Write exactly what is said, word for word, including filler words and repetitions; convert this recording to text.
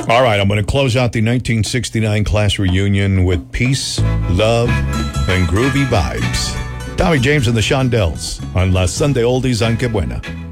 All right, I'm going to close out the nineteen sixty-nine class reunion with Peace, Love, and Groovy Vibes. Tommy James and the Shondells on La Sunday Oldies on Que Buena.